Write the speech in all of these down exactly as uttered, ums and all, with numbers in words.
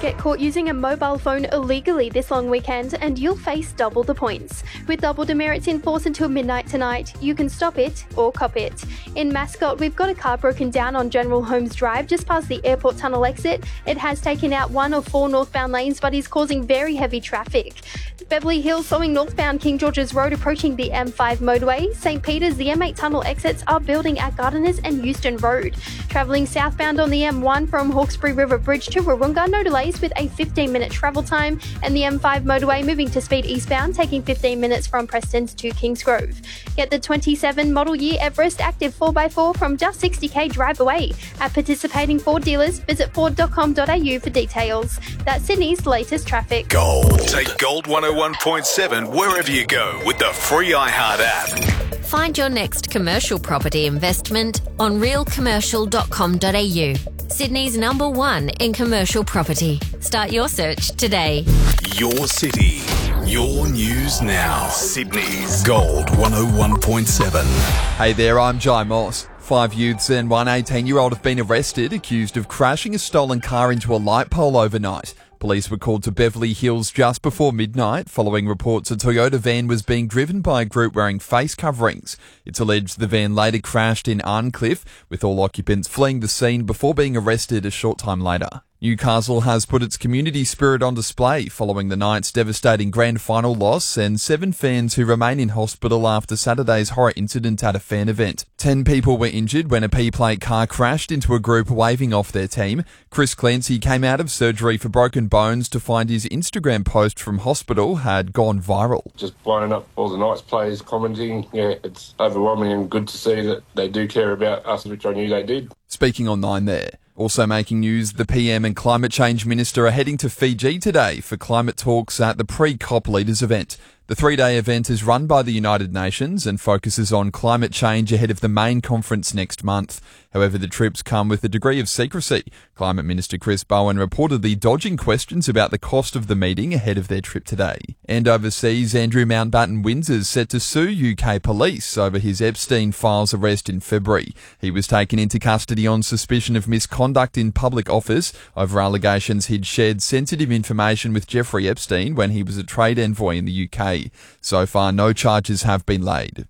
get caught using a mobile phone illegally this long weekend and you'll face double the points. With double demerits in force until midnight tonight, you can stop it or cop it. In Mascot, we've got a car broken down on General Holmes Drive just past the airport tunnel exit. It has taken out one of four northbound lanes but is causing very heavy traffic. Beverly Hills slowing northbound King George's Road approaching the M five motorway. Saint Peters, the M eight tunnel exits are building at Gardeners and Euston Road. Travelling southbound on the M one from Hawkesbury River Bridge to Wahroonga, no delays with a fifteen minute travel time, and the M five motorway moving to speed eastbound, taking fifteen minutes from Preston to Kingsgrove. Get the twenty-seven model year Everest Active four by four from just sixty k drive away. At participating Ford dealers, visit ford dot com dot a u for details. That's Sydney's latest traffic. Gold. Take Gold one oh one point seven wherever you go with the free iHeart app. Find your next commercial property investment on real commercial dot com dot a u. Sydney's number one in commercial property. Start your search today. Your city, your news now. Sydney's Gold one oh one point seven. Hey there, I'm Jai Moss. Five youths and one eighteen-year-old have been arrested, accused of crashing a stolen car into a light pole overnight. Police were called to Beverly Hills just before midnight following reports a Toyota van was being driven by a group wearing face coverings. It's alleged the van later crashed in Arncliffe, with all occupants fleeing the scene before being arrested a short time later. Newcastle has put its community spirit on display following the night's devastating grand final loss and seven fans who remain in hospital after Saturday's horror incident at a fan event. Ten people were injured when a P-plate car crashed into a group waving off their team. Chris Clancy came out of surgery for broken bones to find his Instagram post from hospital had gone viral. Just blowing up all the Knights players commenting. Yeah, it's overwhelming and good to see that they do care about us, which I knew they did. Speaking on Nine there. Also making news, the P M and Climate Change Minister are heading to Fiji today for climate talks at the pre-COP Leaders event. The three-day event is run by the United Nations and focuses on climate change ahead of the main conference next month. However, the trips come with a degree of secrecy. Climate Minister Chris Bowen reportedly dodging questions about the cost of the meeting ahead of their trip today. And overseas, Andrew Mountbatten Windsor is set to sue U K police over his Epstein Files arrest in February. He was taken into custody on suspicion of misconduct in public office over allegations he'd shared sensitive information with Jeffrey Epstein when he was a trade envoy in the U K. So far, no charges have been laid.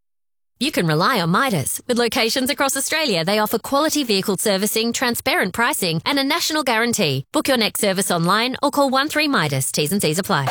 You can rely on Midas. With locations across Australia, they offer quality vehicle servicing, transparent pricing, and a national guarantee. Book your next service online or call one three Midas. T's and C's apply.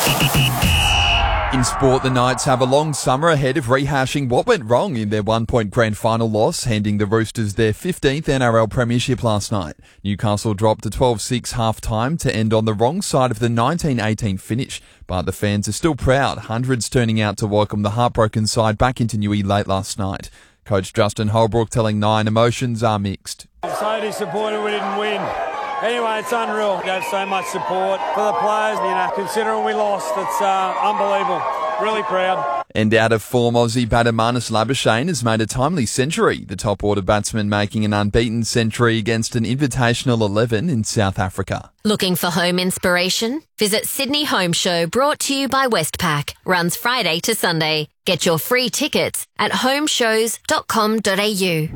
In sport, the Knights have a long summer ahead of rehashing what went wrong in their one-point grand final loss, handing the Roosters their fifteenth N R L premiership last night. Newcastle dropped to twelve six half-time to end on the wrong side of the nineteen eighteen finish, but the fans are still proud, hundreds turning out to welcome the heartbroken side back into Newey late last night. Coach Justin Holbrook telling Nine emotions are mixed. I'm so disappointed we didn't win. Anyway, it's unreal. We have so much support for the players. You know, considering we lost, it's uh, unbelievable. Really proud. And out of form, Aussie batter Marnus Labuschagne has made a timely century, the top order batsman making an unbeaten century against an invitational eleven in South Africa. Looking for home inspiration? Visit Sydney Home Show, brought to you by Westpac. Runs Friday to Sunday. Get your free tickets at home shows dot com dot a u.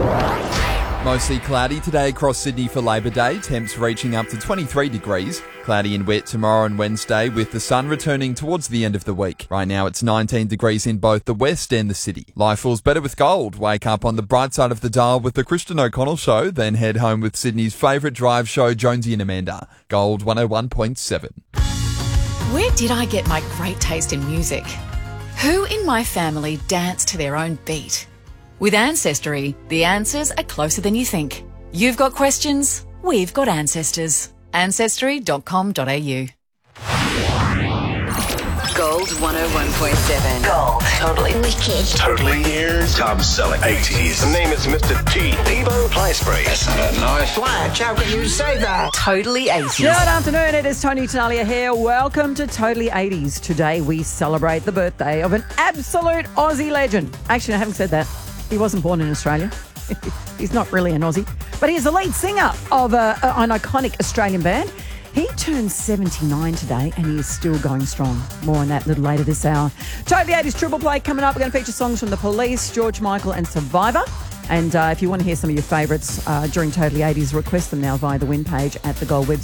Mostly cloudy today across Sydney for Labor Day, temps reaching up to twenty-three degrees. Cloudy and wet tomorrow and Wednesday, with the sun returning towards the end of the week. Right now it's nineteen degrees in both the west and the city. Life feels better with gold. Wake up on the bright side of the dial with the Kristen O'Connell Show, then head home with Sydney's favourite drive show, Jonesy and Amanda. Gold one oh one point seven. Where did I get my great taste in music? Who in my family danced to their own beat? With Ancestry, the answers are closer than you think. You've got questions, we've got ancestors. ancestry dot com dot a u. Gold one oh one point seven. Gold. Totally wicked. Totally ears. Top selling eighties. The name is Mister T. Evo Fly Spray. Isn't that nice? Flash, how can you say that? Totally eighties. Good afternoon, it is Tony Tenalia here. Welcome to Totally eighties. Today we celebrate the birthday of an absolute Aussie legend. Actually, I haven't said that. He wasn't born in Australia. He's not really an Aussie. But he's the lead singer of a, a, an iconic Australian band. He turns seventy-nine today and he is still going strong. More on that a little later this hour. Totally eighties Triple Play coming up. We're going to feature songs from The Police, George Michael and Survivor. And uh, if you want to hear some of your favourites uh, during Totally eighties, request them now via the Win page at the Gold website.